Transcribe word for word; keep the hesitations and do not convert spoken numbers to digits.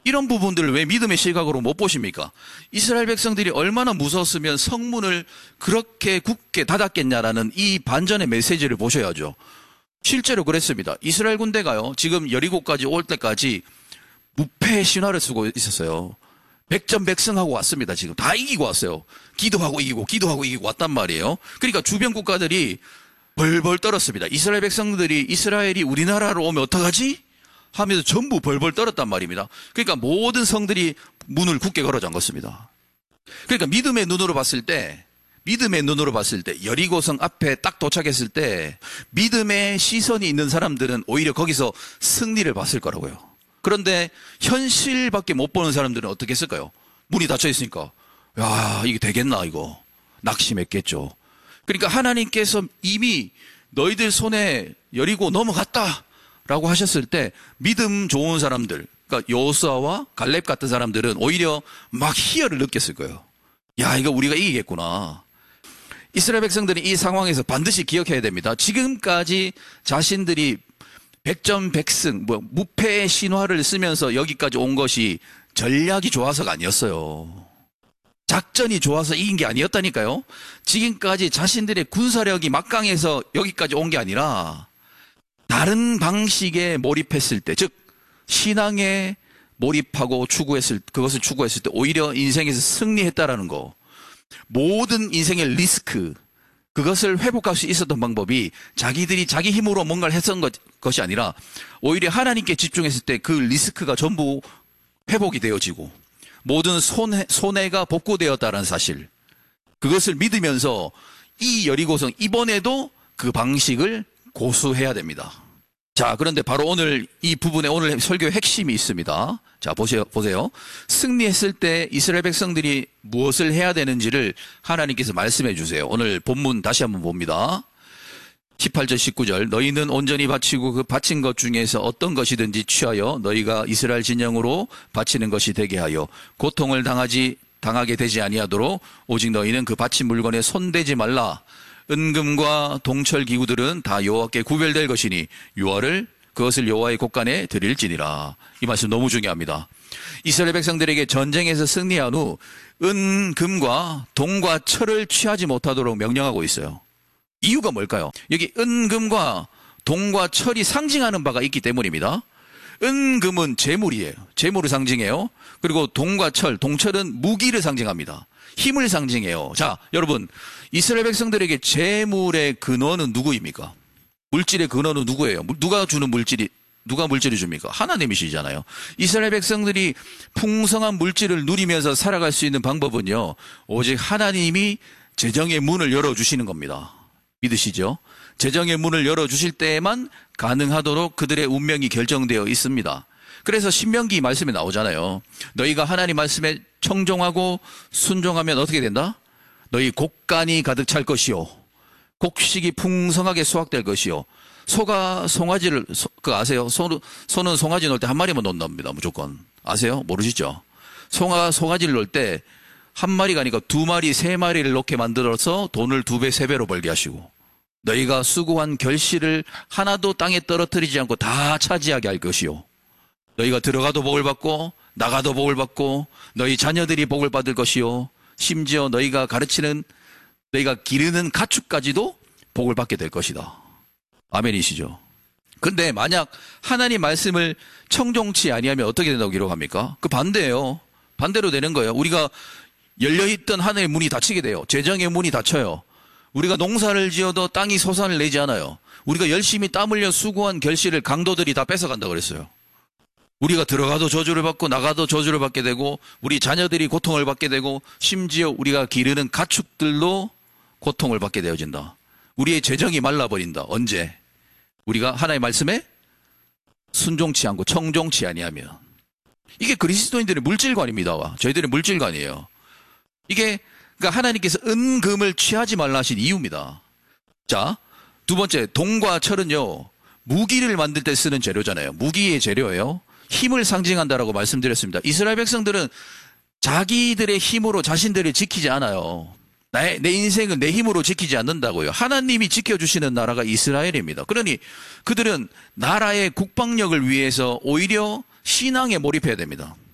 이런 부분들을 왜 믿음의 시각으로 못 보십니까? 이스라엘 백성들이 얼마나 무서웠으면 성문을 그렇게 굳게 닫았겠냐라는 이 반전의 메시지를 보셔야죠. 실제로 그랬습니다. 이스라엘 군대가요, 지금 여리고까지 올 때까지 무패의 신화를 쓰고 있었어요. 백전백승하고 왔습니다. 지금 다 이기고 왔어요. 기도하고 이기고 기도하고 이기고 왔단 말이에요. 그러니까 주변 국가들이 벌벌 떨었습니다. 이스라엘 백성들이 이스라엘이 우리나라로 오면 어떡하지? 하면서 전부 벌벌 떨었단 말입니다. 그러니까 모든 성들이 문을 굳게 걸어 잠궜습니다. 그러니까 믿음의 눈으로 봤을 때, 믿음의 눈으로 봤을 때, 여리고성 앞에 딱 도착했을 때 믿음의 시선이 있는 사람들은 오히려 거기서 승리를 봤을 거라고요. 그런데 현실밖에 못 보는 사람들은 어떻게 했을까요? 문이 닫혀 있으니까 야, 이게 되겠나 이거 낙심했겠죠. 그러니까 하나님께서 이미 너희들 손에 여리고 넘어갔다 라고 하셨을 때 믿음 좋은 사람들, 그러니까 여호수아와 갈렙 같은 사람들은 오히려 막 희열을 느꼈을 거예요. 야, 이거 우리가 이기겠구나. 이스라엘 백성들이 이 상황에서 반드시 기억해야 됩니다. 지금까지 자신들이 백전백승, 뭐 무패의 신화를 쓰면서 여기까지 온 것이 전략이 좋아서가 아니었어요. 작전이 좋아서 이긴 게 아니었다니까요. 지금까지 자신들의 군사력이 막강해서 여기까지 온 게 아니라 다른 방식에 몰입했을 때, 즉 신앙에 몰입하고 추구했을 그것을 추구했을 때 오히려 인생에서 승리했다라는 거. 모든 인생의 리스크, 그것을 회복할 수 있었던 방법이 자기들이 자기 힘으로 뭔가를 했던 것, 것이 아니라 오히려 하나님께 집중했을 때 그 리스크가 전부 회복이 되어지고 모든 손해, 손해가 복구되었다는 사실, 그것을 믿으면서 이 여리고성 이번에도 그 방식을 고수해야 됩니다. 자, 그런데 바로 오늘 이 부분에 오늘 설교의 핵심이 있습니다. 자, 보세요, 보세요. 승리했을 때 이스라엘 백성들이 무엇을 해야 되는지를 하나님께서 말씀해 주세요. 오늘 본문 다시 한번 봅니다. 십팔 절 십구 절. 너희는 온전히 바치고 그 바친 것 중에서 어떤 것이든지 취하여 너희가 이스라엘 진영으로 바치는 것이 되게 하여 고통을 당하지 당하게 되지 아니하도록 오직 너희는 그 바친 물건에 손대지 말라. 은금과 동철 기구들은 다 여호와께 구별될 것이니 유월을 그것을 여호와의 곳간에 드릴지니라. 이 말씀 너무 중요합니다. 이스라엘 백성들에게 전쟁에서 승리한 후 은금과 동과 철을 취하지 못하도록 명령하고 있어요. 이유가 뭘까요? 여기 은금과 동과 철이 상징하는 바가 있기 때문입니다. 은금은 재물이에요. 재물을 상징해요. 그리고 동과 철, 동철은 무기를 상징합니다. 힘을 상징해요. 자, 여러분, 이스라엘 백성들에게 재물의 근원은 누구입니까? 물질의 근원은 누구예요? 누가 주는 물질이, 누가 물질을 줍니까? 하나님이시잖아요. 이스라엘 백성들이 풍성한 물질을 누리면서 살아갈 수 있는 방법은요, 오직 하나님이 재정의 문을 열어주시는 겁니다. 믿으시죠? 재정의 문을 열어주실 때에만 가능하도록 그들의 운명이 결정되어 있습니다. 그래서 신명기 말씀에 나오잖아요. 너희가 하나님 말씀에 청종하고 순종하면 어떻게 된다? 너희 곡간이 가득 찰 것이요, 곡식이 풍성하게 수확될 것이요. 소가 송아지를, 소, 그 아세요? 소, 소는 송아지 넣을 때 한 마리만 넣는답니다. 무조건. 아세요? 모르시죠? 송아가 송아지를 넣을 때 한 마리가 아니라 두 마리, 세 마리를 넣게 만들어서 돈을 두 배, 세 배로 벌게 하시고, 너희가 수고한 결실을 하나도 땅에 떨어뜨리지 않고 다 차지하게 할 것이요. 너희가 들어가도 복을 받고 나가도 복을 받고 너희 자녀들이 복을 받을 것이요. 심지어 너희가 가르치는, 너희가 기르는 가축까지도 복을 받게 될 것이다. 아멘이시죠? 근데 만약 하나님 말씀을 청종치 아니하면 어떻게 된다고 기록합니까? 그 반대예요. 반대로 되는 거예요. 우리가 열려있던 하늘의 문이 닫히게 돼요. 재정의 문이 닫혀요. 우리가 농사를 지어도 땅이 소산을 내지 않아요. 우리가 열심히 땀 흘려 수고한 결실을 강도들이 다 뺏어간다고 그랬어요. 우리가 들어가도 저주를 받고 나가도 저주를 받게 되고 우리 자녀들이 고통을 받게 되고 심지어 우리가 기르는 가축들도 고통을 받게 되어진다. 우리의 재정이 말라버린다. 언제? 우리가 하나님의 말씀에 순종치 않고 청종치 아니하면. 이게 그리스도인들의 물질관입니다. 저희들의 물질관이에요. 이게 그러니까 하나님께서 은금을 취하지 말라 하신 이유입니다. 자, 두 번째, 동과 철은요, 무기를 만들 때 쓰는 재료잖아요. 무기의 재료예요. 힘을 상징한다라고 말씀드렸습니다. 이스라엘 백성들은 자기들의 힘으로 자신들을 지키지 않아요. 내, 내 인생을 내 힘으로 지키지 않는다고요. 하나님이 지켜주시는 나라가 이스라엘입니다. 그러니 그들은 나라의 국방력을 위해서 오히려 신앙에 몰입해야 됩니다.